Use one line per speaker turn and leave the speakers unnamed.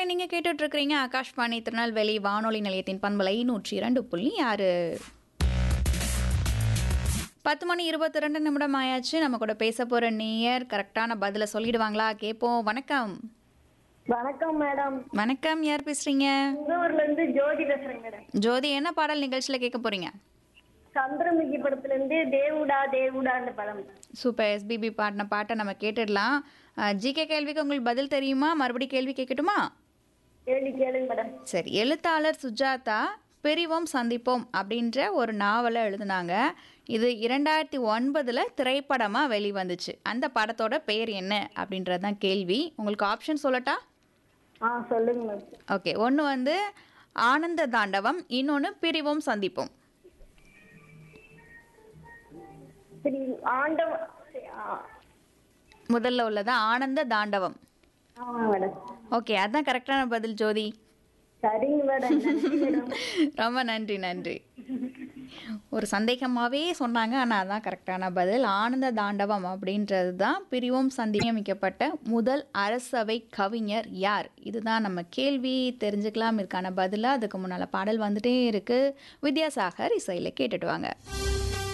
நீங்க கேட்டுட்டு இருக்கிறீங்க ஆகாஷ்வாணி திருநெல்வேலி வானொலி நிலையத்தின் பண்பலை 102.6. 10:22 ஆயாச்சு. நம்ம கூட பேச போற நேயர் கரெக்டான பதில சொல்லிடுவாங்களா கேட்போம். வணக்கம்.
வணக்கம் மேடம்.
வணக்கம், யார் பேசுறீங்க?
ஊர்ல இருந்து ஜோதி பேசுறேன் மேடம்.
ஜோதி, என்ன பாடல் நிகழ்ச்சியில கேட்க போறீங்க?
சந்திரமுகி படத்துல இருந்து தேவுடா தேவுடான்னு படம்.
சூப்பர். எஸ்பிபி பாடின பாட்டை நம்ம கேட்டுடலாம். ஜிகே கேள்விக்கு உங்களுக்கு பதில் தெரியுமா? மறுபடியும் கேள்வி கேட்கட்டுமா?
கேளுங்க மேடம்.
சரி. எழுத்தாளர் சுஜாதா பிரிவோம் சந்திப்போம் அப்படின்ற ஒரு நாவலை எழுதினாங்க. இது 2009 திரைப்படமாக வெளிவந்துச்சு. அந்த படத்தோட பெயர் என்ன அப்படின்றது தான் கேள்வி. உங்களுக்கு ஆப்ஷன் சொல்லட்டா?
சொல்லுங்க மேடம்.
ஓகே. ஒன்று வந்து ஆனந்த தாண்டவம், இன்னொன்று பிரிவோம் சந்திப்போம்.
சரி, ஆண்டவ
முதல்ல உள்ளதா ஆனந்த தாண்டவம்.
ஆமாங்க மேடம்.
ஓகே, அதான் கரெக்டான பதில் ஜோதி.
சரிங்க மேடம். நன்றி மேடம்.
ரொம்ப நன்றி நன்றி. ஒரு சந்தேகமாகவே சொன்னாங்க, ஆனால் அதான் கரெக்டான பதில். ஆனந்த தாண்டவம் அப்படின்றது தான் பிரிவோம் சந்தியமிக்கப்பட்ட முதல் அரசவை கவிஞர் யார்? இதுதான் நம்ம கேள்வி. தெரிஞ்சுக்கலாம் இதுக்கான பதிலாக. அதுக்கு முன்னால் பாடல் வந்துட்டே இருக்கு. வித்யாசாகர் இசையில் கேட்டுட்டு வாங்க.